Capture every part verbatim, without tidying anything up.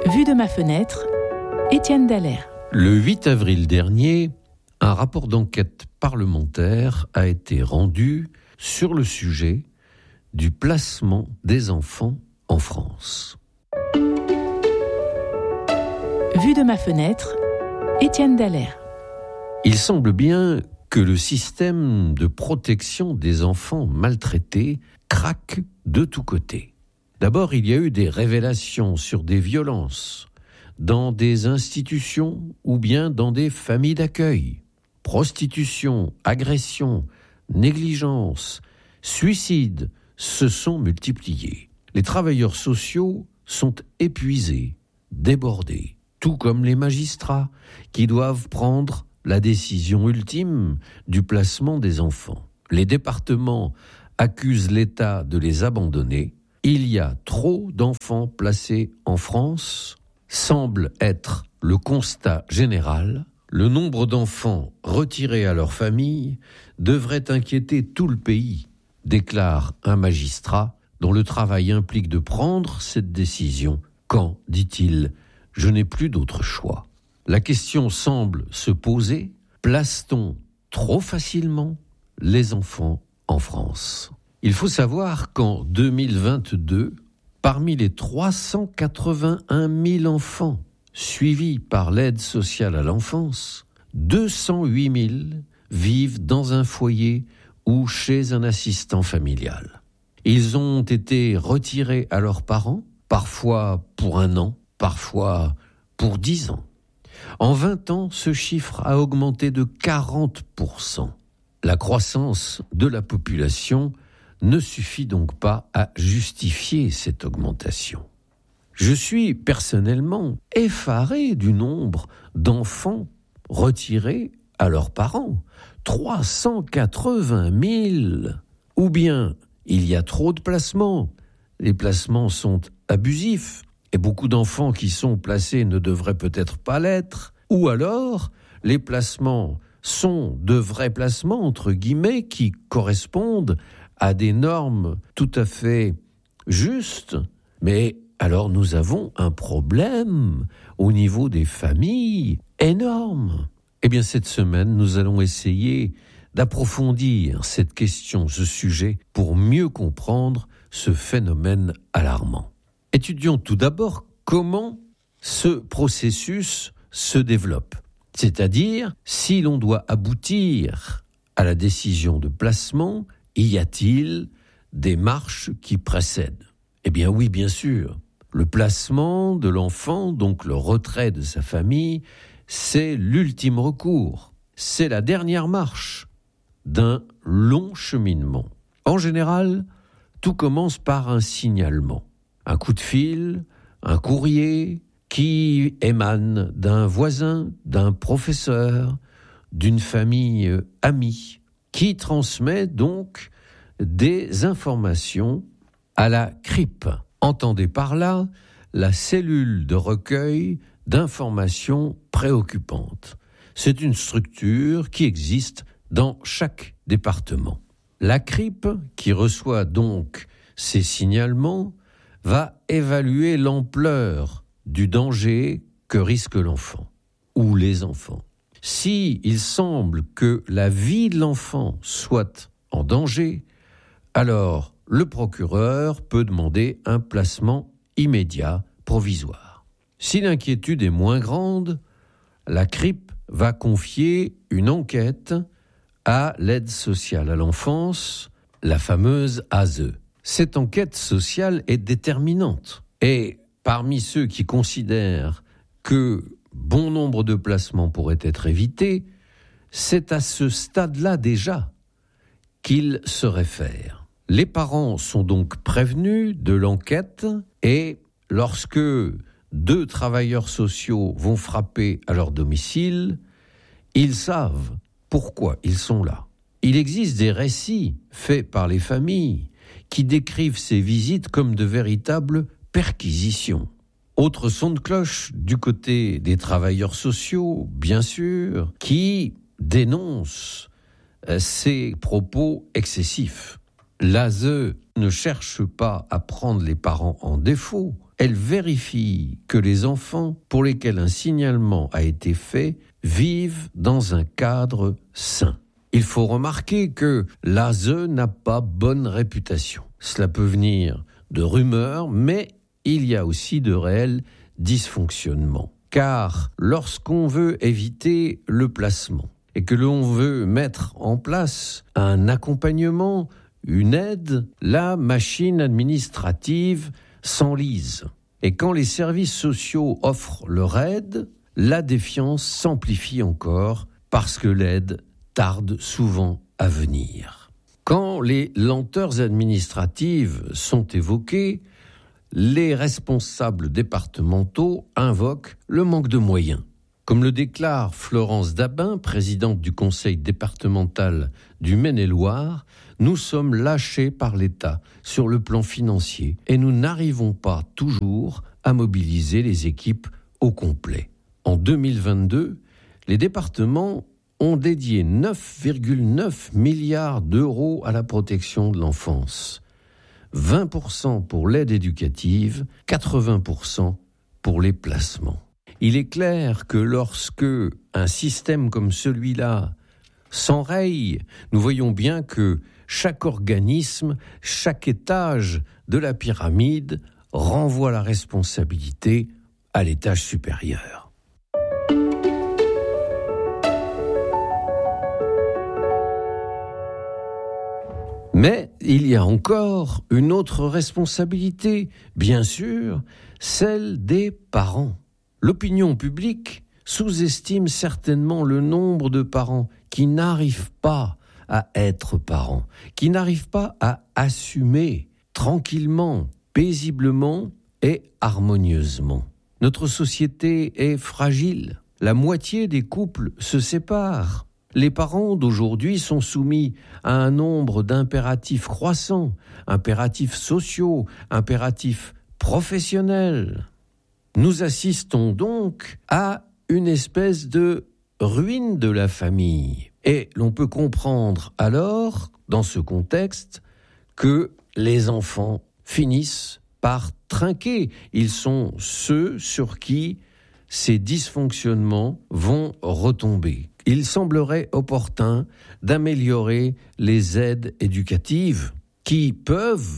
Vue de ma fenêtre, Étienne Dallaire. Le huit avril dernier, un rapport d'enquête parlementaire a été rendu sur le sujet du placement des enfants en France. Vue de ma fenêtre, Étienne Dallaire. Il semble bien que le système de protection des enfants maltraités craque de tous côtés. D'abord, il y a eu des révélations sur des violences dans des institutions ou bien dans des familles d'accueil. Prostitution, agression, négligence, suicide se sont multipliés. Les travailleurs sociaux sont épuisés, débordés, tout comme les magistrats qui doivent prendre la décision ultime du placement des enfants. Les départements accusent l'État de les abandonner. Il y a trop d'enfants placés en France, semble être le constat général. Le nombre d'enfants retirés à leur famille devrait inquiéter tout le pays, déclare un magistrat dont le travail implique de prendre cette décision quand, dit-il, je n'ai plus d'autre choix. La question semble se poser, place-t-on trop facilement les enfants en France ? Il faut savoir qu'en deux mille vingt-deux, parmi les trois cent quatre-vingt-un mille enfants suivis par l'aide sociale à l'enfance, deux cent huit mille vivent dans un foyer ou chez un assistant familial. Ils ont été retirés à leurs parents, parfois pour un an, parfois pour dix ans. En vingt ans, ce chiffre a augmenté de quarante pour cent. La croissance de la population ne suffit donc pas à justifier cette augmentation. Je suis personnellement effaré du nombre d'enfants retirés à leurs parents. trois cent quatre-vingt mille. Ou bien il y a trop de placements. Les placements sont abusifs et beaucoup d'enfants qui sont placés ne devraient peut-être pas l'être. Ou alors les placements sont de vrais placements, entre guillemets, qui correspondent à des normes tout à fait justes, mais alors nous avons un problème au niveau des familles énorme. Eh bien, cette semaine, nous allons essayer d'approfondir cette question, ce sujet, pour mieux comprendre ce phénomène alarmant. Étudions tout d'abord comment ce processus se développe, c'est-à-dire si l'on doit aboutir à la décision de placement, y a-t-il des marches qui précèdent ? Eh bien oui, bien sûr. Le placement de l'enfant, donc le retrait de sa famille, c'est l'ultime recours. C'est la dernière marche d'un long cheminement. En général, tout commence par un signalement. Un coup de fil, un courrier qui émane d'un voisin, d'un professeur, d'une famille amie, qui transmet donc des informations à la C R I P. Entendez par là la cellule de recueil d'informations préoccupantes. C'est une structure qui existe dans chaque département. La C R I P, qui reçoit donc ces signalements, va évaluer l'ampleur du danger que risque l'enfant ou les enfants. Si il semble que la vie de l'enfant soit en danger, alors le procureur peut demander un placement immédiat provisoire. Si l'inquiétude est moins grande, la C R I P va confier une enquête à l'aide sociale à l'enfance, la fameuse A S E. Cette enquête sociale est déterminante. Et parmi ceux qui considèrent que bon nombre de placements pourraient être évités, c'est à ce stade-là déjà qu'ils se réfèrent. Les parents sont donc prévenus de l'enquête et lorsque deux travailleurs sociaux vont frapper à leur domicile, ils savent pourquoi ils sont là. Il existe des récits faits par les familles qui décrivent ces visites comme de véritables perquisitions. Autre son de cloche du côté des travailleurs sociaux, bien sûr, qui dénoncent ces propos excessifs. L'A S E ne cherche pas à prendre les parents en défaut, elle vérifie que les enfants pour lesquels un signalement a été fait vivent dans un cadre sain. Il faut remarquer que l'A S E n'a pas bonne réputation. Cela peut venir de rumeurs, mais il y a aussi de réels dysfonctionnements. Car lorsqu'on veut éviter le placement et que l'on veut mettre en place un accompagnement, une aide, la machine administrative s'enlise. Et quand les services sociaux offrent leur aide, la défiance s'amplifie encore parce que l'aide tarde souvent à venir. Quand les lenteurs administratives sont évoquées, les responsables départementaux invoquent le manque de moyens. Comme le déclare Florence Dabin, présidente du conseil départemental du Maine-et-Loire, nous sommes lâchés par l'État sur le plan financier et nous n'arrivons pas toujours à mobiliser les équipes au complet. En deux mille vingt-deux, les départements ont dédié neuf virgule neuf milliards d'euros à la protection de l'enfance. vingt pour cent pour l'aide éducative, quatre-vingts pour cent pour les placements. Il est clair que lorsque un système comme celui-là s'enraye, nous voyons bien que chaque organisme, chaque étage de la pyramide renvoie la responsabilité à l'étage supérieur. Mais il y a encore une autre responsabilité, bien sûr, celle des parents. L'opinion publique sous-estime certainement le nombre de parents qui n'arrivent pas à être parents, qui n'arrivent pas à assumer tranquillement, paisiblement et harmonieusement. Notre société est fragile. La moitié des couples se séparent. Les parents d'aujourd'hui sont soumis à un nombre d'impératifs croissants, impératifs sociaux, impératifs professionnels. Nous assistons donc à une espèce de ruine de la famille. Et l'on peut comprendre alors, dans ce contexte, que les enfants finissent par trinquer. Ils sont ceux sur qui ces dysfonctionnements vont retomber. Il semblerait opportun d'améliorer les aides éducatives qui peuvent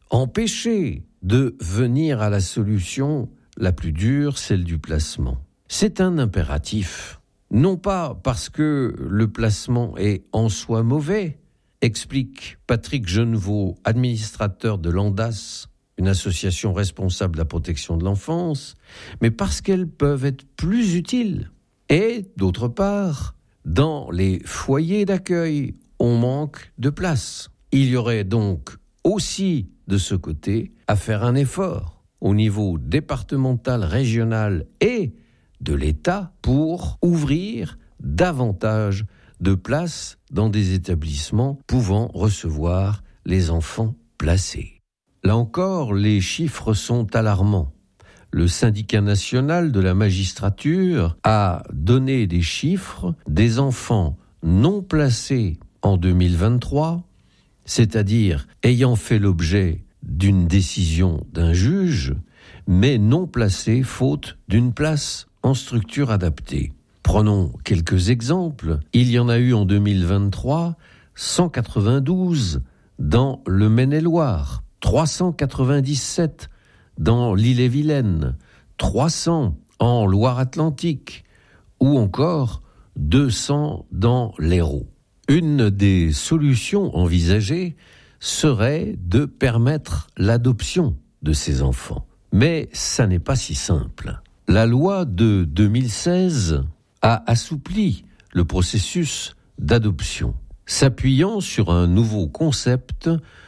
empêcher de venir à la solution la plus dure, celle du placement. C'est un impératif, non pas parce que le placement est en soi mauvais, explique Patrick Genevaux, administrateur de l'ANDAS, une association responsable de la protection de l'enfance, mais parce qu'elles peuvent être plus utiles. Et d'autre part, dans les foyers d'accueil, on manque de place. Il y aurait donc aussi de ce côté à faire un effort au niveau départemental, régional et de l'État pour ouvrir davantage de places dans des établissements pouvant recevoir les enfants placés. Là encore, les chiffres sont alarmants. Le syndicat national de la magistrature a donné des chiffres des enfants non placés en deux mille vingt-trois, c'est-à-dire ayant fait l'objet d'une décision d'un juge, mais non placés faute d'une place en structure adaptée. Prenons quelques exemples. Il y en a eu en deux mille vingt-trois cent quatre-vingt-douze dans le Maine-et-Loire, trois cent quatre-vingt-dix-sept dans l'Ille-et-Vilaine, trois cents en Loire-Atlantique ou encore deux cents dans l'Hérault. Une des solutions envisagées serait de permettre l'adoption de ces enfants. Mais ça n'est pas si simple. La loi de deux mille seize a assoupli le processus d'adoption, s'appuyant sur un nouveau concept,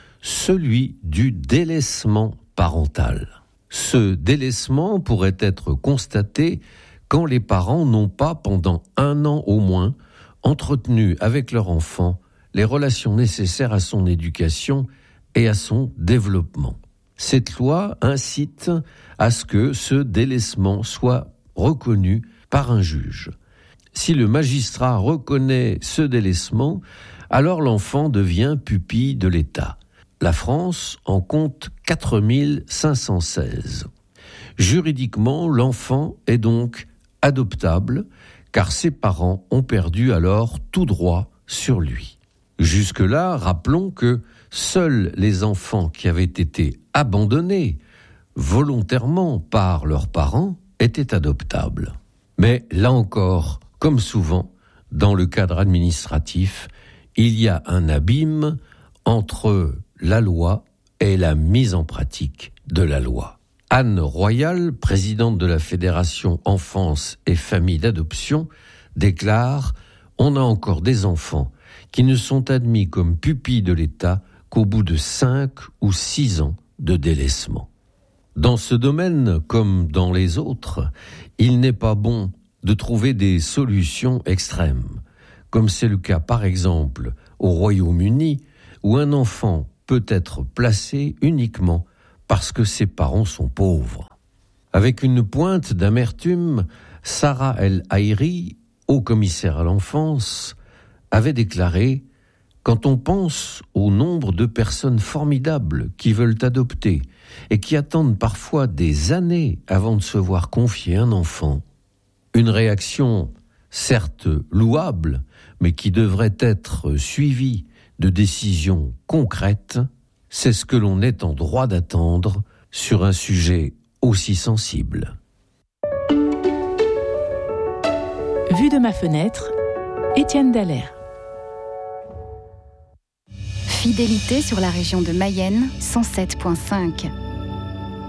celui du délaissement parental. Ce délaissement pourrait être constaté quand les parents n'ont pas, pendant un an au moins, entretenu avec leur enfant les relations nécessaires à son éducation et à son développement. Cette loi incite à ce que ce délaissement soit reconnu par un juge. Si le magistrat reconnaît ce délaissement, alors l'enfant devient pupille de l'État. La France en compte quatre mille cinq cent seize. Juridiquement, l'enfant est donc adoptable, car ses parents ont perdu alors tout droit sur lui. Jusque-là, rappelons que seuls les enfants qui avaient été abandonnés volontairement par leurs parents étaient adoptables. Mais là encore, comme souvent, dans le cadre administratif, il y a un abîme entre la loi et la mise en pratique de la loi. Anne Royal, présidente de la Fédération Enfance et Famille d'Adoption, déclare « On a encore des enfants qui ne sont admis comme pupilles de l'État qu'au bout de cinq ou six ans de délaissement. » Dans ce domaine, comme dans les autres, il n'est pas bon de trouver des solutions extrêmes, comme c'est le cas par exemple au Royaume-Uni, où un enfant peut être placé uniquement parce que ses parents sont pauvres. Avec une pointe d'amertume, Sarah El Haïry, haut commissaire à l'enfance, avait déclaré « Quand on pense au nombre de personnes formidables qui veulent adopter et qui attendent parfois des années avant de se voir confier un enfant, une réaction certes louable, mais qui devrait être suivie de décisions concrètes, c'est ce que l'on est en droit d'attendre sur un sujet aussi sensible. » Vue de ma fenêtre, Étienne Dallaire. Fidélité sur la région de Mayenne, cent sept virgule cinq.